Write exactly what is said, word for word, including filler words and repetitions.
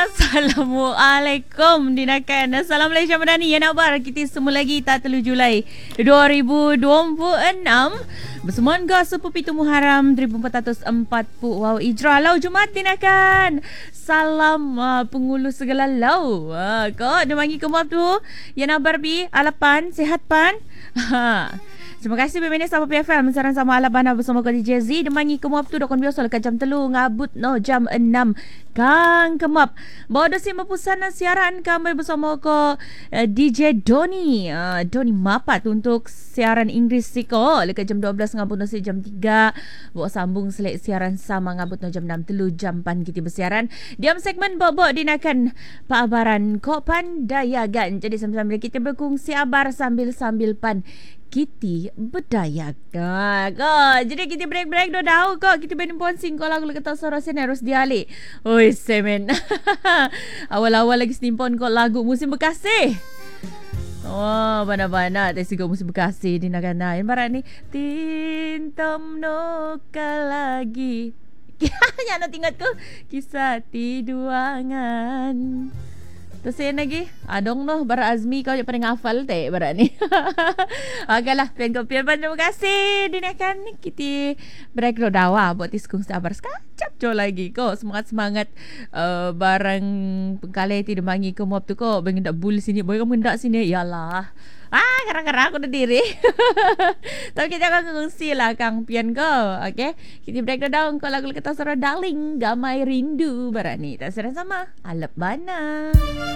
Assalamualaikum dinakan. Salam Malaysia Madani. Ya nak bar kita semua lagi tak telu Julai dua ribu dua puluh enam. Bersemuan ga sepuluh pitu Muharram seribu empat ratus empat puluh. Wow, Ijrah lau Jumaat dinakan. Salam uh, pengulu segala lau. Uh, kau dia bagi ke maaf tu. Ya nak bar bi alapan sihat pan. Ha. Terima kasih Peminis sama P F M. Sekarang sama Alabana bersama Kodi Jazzy. Demangi kemap tu dokon biasa lekat jam telu ngabut no jam enam. Kang kemap. Bawa dosi mepusan siaran kami bersama ko uh, D J Doni. Uh, Doni mapat untuk siaran Inggeris siko. Lekat jam dua belas ngabut no jam tiga. Bawa sambung selek siaran sama ngabut no jam enam telu jam pan kita bersiaran. Diam segmen bawa dinakan paabaran ko pandayagan. Jadi sambil-sambil kita berkongsi abar sambil-sambil pan Kiti berdayak. Ha, kau. Jadi kita break-break dah tahu kau. Kita main ponsing kau lagu kata suara sen harus dialik. Oi semen. Awal-awal lagi snimpon kau lagu musim Bekasi. Oh, mana-mana tesi kau musim Bekasi di negara yang barat ni. Tintam noka lagi. Yang nak tinggal kau kisah tiduangan. Terus saya lagi adong noh Bara Azmi kau je paling hafal teh barat ni. Okeylah pen kopi pan terima kasih dinakan kita break lo dawa buat diskung sabar sekacap jo lagi kau semangat-semangat uh, barang pengkalai ti demangi ke mob tu kau bagi ndak bul sini boy kamu ndak sini yalah. Ah, karang-karang aku dah diri. Tapi kita akan kongsi lah Kang Pian kau. Okay. Kita break down kau lagu kata suara darling. Gamai rindu barat ni. Tak serang sama. Alap bana.